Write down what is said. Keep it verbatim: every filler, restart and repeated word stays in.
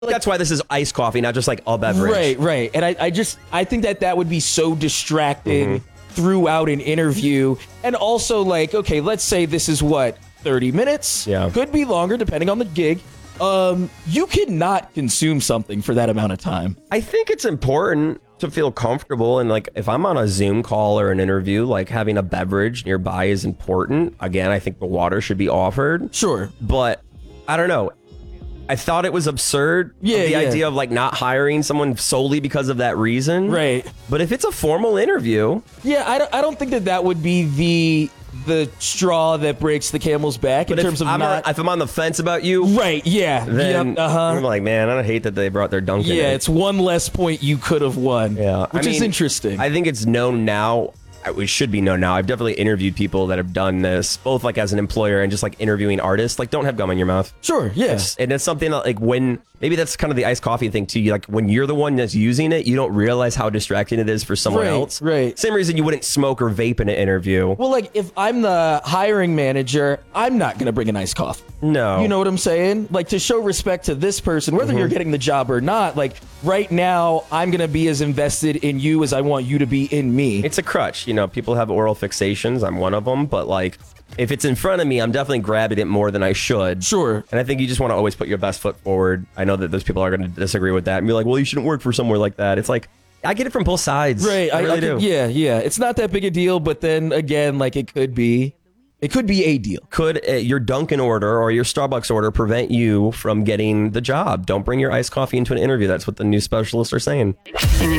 That's why this is iced coffee, not just like a beverage. Right, right. And I, I just, I think that that would be so distracting mm-hmm. throughout an interview. And also like, okay, let's say this is what, thirty minutes? Yeah. Could be longer depending on the gig. Um, you cannot consume something for that amount of time. I think it's important to feel comfortable. And like, if I'm on a Zoom call or an interview, like having a beverage nearby is important. Again, I think the water should be offered. Sure. But I don't know. I thought it was absurd. Yeah, the yeah. idea of like not hiring someone solely because of that reason. Right. But if it's a formal interview. Yeah, I don't, I don't think that that would be the the straw that breaks the camel's back in But terms if of I'm not. on, if I'm on the fence about you. Right, yeah. Then yep, uh-huh. I'm like, man, I don't hate that they brought their Dunkin'. Yeah, in. it's one less point you could have won. Yeah. Which I is mean, interesting. I think it's known now. It should be known now. I've definitely interviewed people that have done this, both like as an employer and just like interviewing artists. Like, don't have gum in your mouth. Sure, yeah. It's, and it's something that like when, maybe that's kind of the iced coffee thing too. You like when you're the one that's using it, you don't realize how distracting it is for someone Right, else. right. Same reason you wouldn't smoke or vape in an interview. Well, like, if I'm the hiring manager, I'm not going to bring an iced coffee. No. You know what I'm saying? Like, to show respect to this person, whether Mhm. you're getting the job or not, like, right now, I'm going to be as invested in you as I want you to be in me. It's a crutch. You know, people have oral fixations. I'm one of them. But like, if it's in front of me, I'm definitely grabbing it more than I should. Sure. And I think you just want to always put your best foot forward. I know that those people are going to disagree with that and be like, well, you shouldn't work for somewhere like that. It's like, I get it from both sides. Right. I, I, really I do. could- yeah, yeah. It's not that big a deal, but then again, like, it could be. It could be a deal. Could uh, your Dunkin' order or your Starbucks order prevent you from getting the job? Don't bring your iced coffee into an interview. That's what the new specialists are saying.